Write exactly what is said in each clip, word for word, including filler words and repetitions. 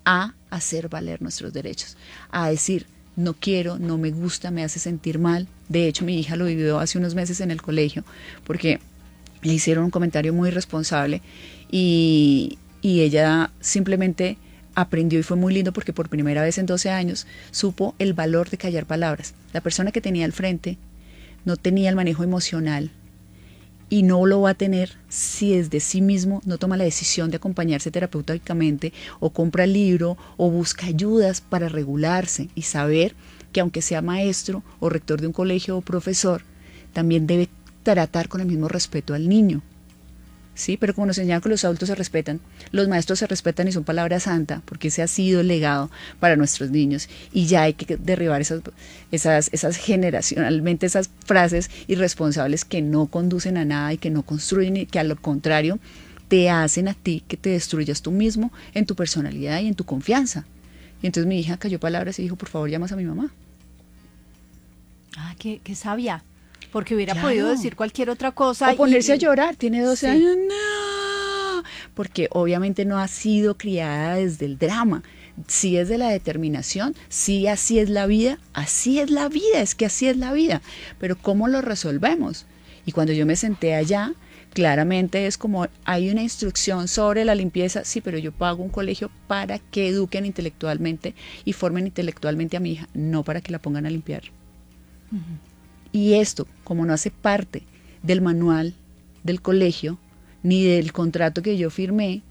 a hacer valer nuestros derechos, a decir, no quiero, no me gusta, me hace sentir mal. De hecho, mi hija lo vivió hace unos meses en el colegio, porque le hicieron un comentario muy irresponsable y, y ella simplemente aprendió, y fue muy lindo porque por primera vez en doce años supo el valor de callar palabras. La persona que tenía al frente no tenía el manejo emocional y no lo va a tener si desde sí mismo no toma la decisión de acompañarse terapéuticamente o compra el libro o busca ayudas para regularse y saber que aunque sea maestro o rector de un colegio o profesor, también debe tratar con el mismo respeto al niño. Sí, pero como nos enseñan que los adultos se respetan, los maestros se respetan y son palabra santa, porque ese ha sido el legado para nuestros niños y ya hay que derribar esas, esas, esas generacionalmente esas frases irresponsables que no conducen a nada y que no construyen y que a lo contrario te hacen a ti que te destruyas tú mismo en tu personalidad y en tu confianza. Y entonces mi hija cayó palabras y dijo, por favor, llamas a mi mamá. Ah, qué, qué sabia. Porque hubiera Claro. podido decir cualquier otra cosa. O ponerse y, a llorar, tiene doce sí. años, no, porque obviamente no ha sido criada desde el drama, sí es de la determinación, sí así es la vida, así es la vida, es que así es la vida, pero ¿cómo lo resolvemos? Y cuando yo me senté allá, claramente es como, hay una instrucción sobre la limpieza, sí, pero yo pago un colegio para que eduquen intelectualmente y formen intelectualmente a mi hija, no para que la pongan a limpiar. Uh-huh. Y esto, como no hace parte del manual del colegio, ni del contrato que yo firmé,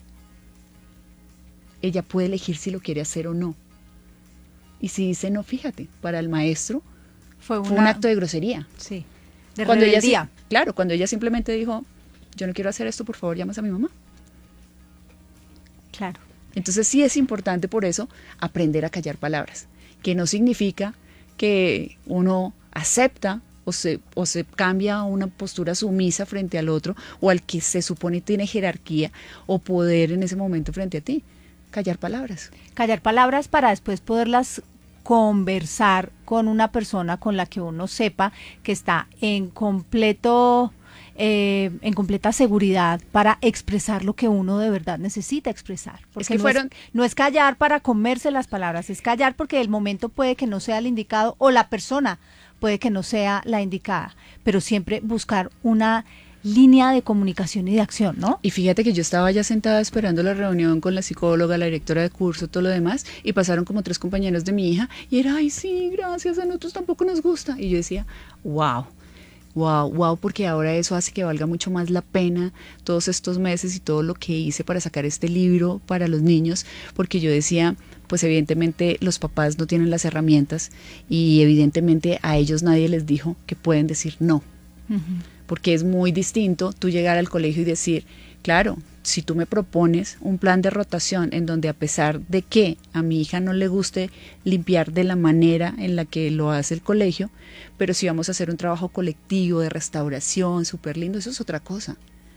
ella puede elegir si lo quiere hacer o no. Y si dice no, fíjate, para el maestro fue, una, fue un acto de grosería. Sí, de cuando rebeldía. Ella, claro, cuando ella simplemente dijo, yo no quiero hacer esto, por favor, llamas a mi mamá. Claro. Entonces sí es importante por eso aprender a callar palabras, que no significa que uno acepta O se, o se cambia a una postura sumisa frente al otro o al que se supone tiene jerarquía o poder en ese momento frente a ti. Callar palabras. Callar palabras para después poderlas conversar con una persona con la que uno sepa que está en completo, eh, en completa seguridad para expresar lo que uno de verdad necesita expresar. Porque es que no, fueron... es, no es callar para comerse las palabras, es callar porque el momento puede que no sea el indicado o la persona puede que no sea la indicada, pero siempre buscar una línea de comunicación y de acción, ¿no? Y fíjate que yo estaba ya sentada esperando la reunión con la psicóloga, la directora de curso, todo lo demás, y pasaron como tres compañeros de mi hija, y era, ay, sí, gracias, a nosotros tampoco nos gusta. Y yo decía, wow, wow, wow, porque ahora eso hace que valga mucho más la pena todos estos meses y todo lo que hice para sacar este libro para los niños, porque yo decía, pues evidentemente los papás no tienen las herramientas y evidentemente a ellos nadie les dijo que pueden decir no. Uh-huh. Porque es muy distinto tú llegar al colegio y decir, claro, si tú me propones un plan de rotación en donde a pesar de que a mi hija no le guste limpiar de la manera en la que lo hace el colegio, pero si vamos a hacer un trabajo colectivo de restauración súper lindo, eso es otra cosa.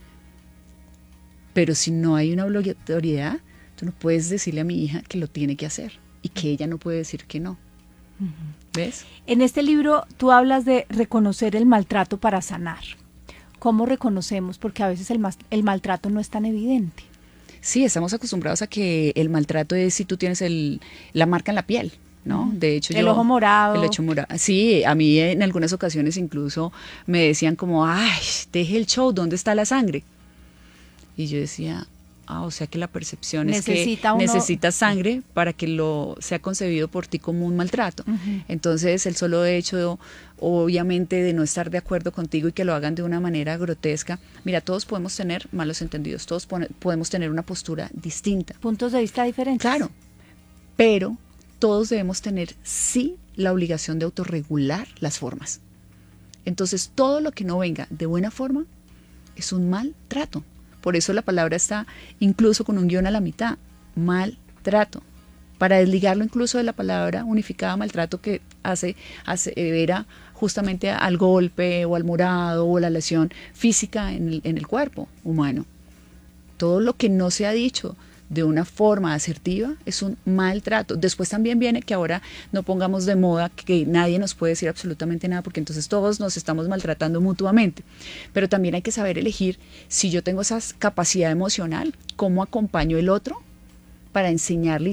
Pero si no hay una obligatoriedad, tú no puedes decirle a mi hija que lo tiene que hacer y que ella no puede decir que no. Uh-huh. ¿Ves? En este libro tú hablas de reconocer el maltrato para sanar. ¿Cómo reconocemos? Porque a veces el, mas, el maltrato no es tan evidente. Sí, estamos acostumbrados a que el maltrato es si tú tienes el, la marca en la piel, ¿no? De hecho, el yo, ojo morado. El ojo morado. Sí, a mí en algunas ocasiones incluso me decían como, ay, deje el show, ¿dónde está la sangre? Y yo decía, ah, o sea que la percepción necesita es que uno... necesita sangre para que lo sea concebido por ti como un maltrato. Uh-huh. Entonces, el solo hecho, obviamente, de no estar de acuerdo contigo y que lo hagan de una manera grotesca. Mira, todos podemos tener malos entendidos, todos pone, podemos tener una postura distinta. Puntos de vista diferentes. Claro, pero todos debemos tener, sí, la obligación de autorregular las formas. Entonces, todo lo que no venga de buena forma es un maltrato. Por eso la palabra está incluso con un guión a la mitad, maltrato, para desligarlo incluso de la palabra unificada maltrato que hace, hace era justamente al golpe o al morado o la lesión física en el, en el cuerpo humano. Todo lo que no se ha dicho de una forma asertiva es un maltrato. Después también viene que ahora no pongamos de moda que nadie nos puede decir absolutamente nada porque entonces todos nos estamos maltratando mutuamente. Pero también hay que saber elegir si yo tengo esa capacidad emocional, cómo acompaño el otro para enseñarle